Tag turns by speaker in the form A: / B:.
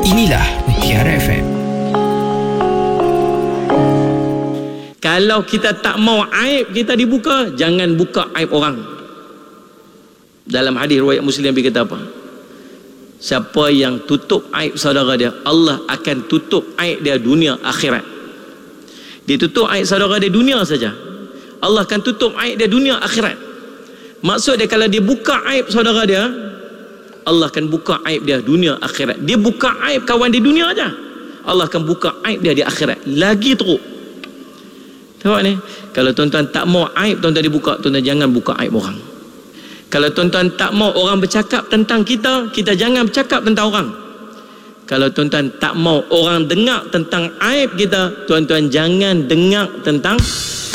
A: Inilah Mutiara FM.
B: Kalau kita tak mau aib kita dibuka, jangan buka aib orang. Dalam hadis riwayat Muslim Nabi kata apa? Siapa yang tutup aib saudara dia, Allah akan tutup aib dia dunia akhirat. Dia tutup aib saudara dia dunia saja, Allah akan tutup aib dia dunia akhirat. Maksud dia kalau dia buka aib saudara dia, Allah akan buka aib dia dunia akhirat. Dia buka aib kawan di dunia aja, Allah akan buka aib dia di akhirat. Lagi teruk. Tengok ni, kalau tuan-tuan tak mau aib tuan-tuan dibuka, tuan-tuan jangan buka aib orang. Kalau tuan-tuan tak mau orang bercakap tentang kita, kita jangan bercakap tentang orang. Kalau tuan-tuan tak mau orang dengar tentang aib kita, tuan-tuan jangan dengar tentang